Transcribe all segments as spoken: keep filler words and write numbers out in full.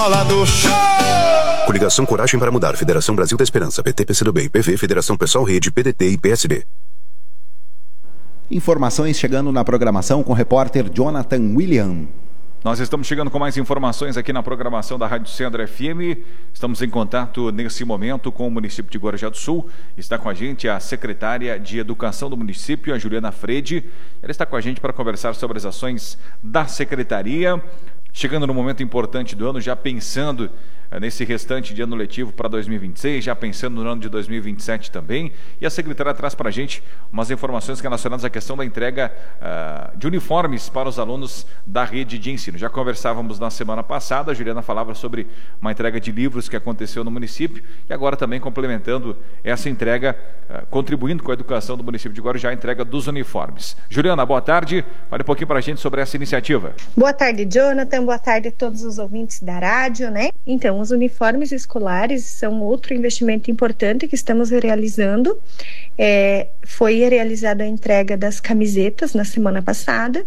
escola do show. Coligação Coragem para Mudar, Federação Brasil da Esperança, P T, P C do B, I P V, Federação Pessoal Rede, P D T e P S B. Informações chegando na programação com o repórter Jonathan William. Nós estamos chegando com mais informações aqui na programação da Rádio Cedro F M. Estamos em contato nesse momento com o município de Guarujá do Sul. Está com a gente a secretária de Educação do município, a Juliana Frede. Ela está com a gente para conversar sobre as ações da secretaria. Chegando no momento importante do ano, já pensando nesse restante de ano letivo para dois mil e vinte e seis, já pensando no ano de dois mil e vinte e sete também, e a secretária traz para a gente umas informações relacionadas à questão da entrega uh, de uniformes para os alunos da rede de ensino. Já conversávamos na semana passada, a Juliana falava sobre uma entrega de livros que aconteceu no município, e agora também complementando essa entrega, uh, contribuindo com a educação do município de Guarujá, a entrega dos uniformes. Juliana, boa tarde, fale um pouquinho para a gente sobre essa iniciativa. Boa tarde, Jonathan, boa tarde a todos os ouvintes da rádio, né? Então, os uniformes escolares são outro investimento importante que estamos realizando. É, foi realizada a entrega das camisetas na semana passada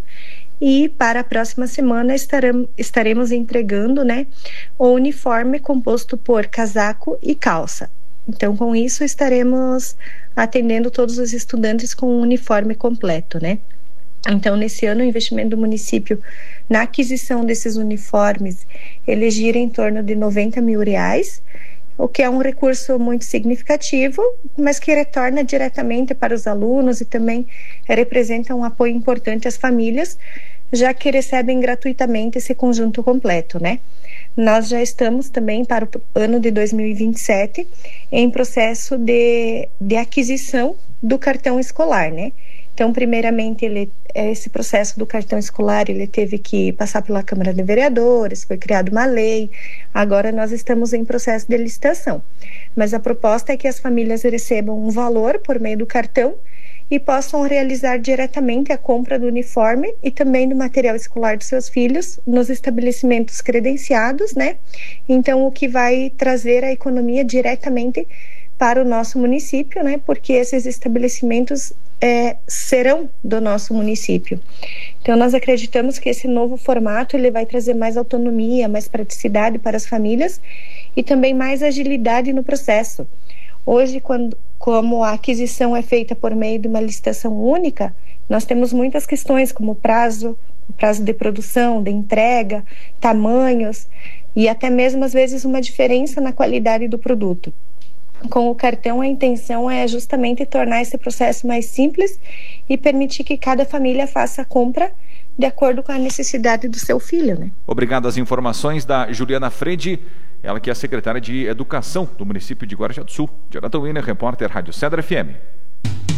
e para a próxima semana estaremos, estaremos entregando, né, o uniforme composto por casaco e calça. Então, com isso, estaremos atendendo todos os estudantes com um uniforme completo, né? Então, nesse ano, o investimento do município na aquisição desses uniformes, ele gira em torno de noventa mil reais, o que é um recurso muito significativo, mas que retorna diretamente para os alunos e também representa um apoio importante às famílias, já que recebem gratuitamente esse conjunto completo, né? Nós já estamos também para o ano de dois mil e vinte e sete em processo de, de aquisição do cartão escolar, né? Então, primeiramente, ele, esse processo do cartão escolar, ele teve que passar pela Câmara de Vereadores, foi criada uma lei, agora nós estamos em processo de licitação. Mas a proposta é que as famílias recebam um valor por meio do cartão e possam realizar diretamente a compra do uniforme e também do material escolar dos seus filhos nos estabelecimentos credenciados, né? Então, o que vai trazer a economia diretamente para o nosso município, né? Porque esses estabelecimentos é, serão do nosso município. Então, nós acreditamos que esse novo formato ele vai trazer mais autonomia, mais praticidade para as famílias e também mais agilidade no processo. Hoje, quando, como a aquisição é feita por meio de uma licitação única, nós temos muitas questões como prazo, prazo de produção, de entrega, tamanhos e até mesmo às vezes uma diferença na qualidade do produto. Com o cartão, a intenção é justamente tornar esse processo mais simples e permitir que cada família faça a compra de acordo com a necessidade do seu filho, né? Obrigado às informações da Juliana Frede, ela que é a secretária de Educação do município de Guarujá do Sul. Jonathan Wiener, repórter Rádio Cedro F M.